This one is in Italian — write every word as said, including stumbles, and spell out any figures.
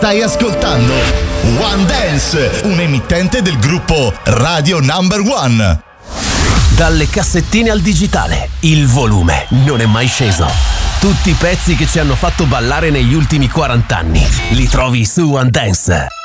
Stai ascoltando One Dance, un emittente del gruppo Radio Number One. Dalle cassettine al digitale, il volume non è mai sceso. Tutti i pezzi che ci hanno fatto ballare negli ultimi quaranta anni li trovi su One Dance.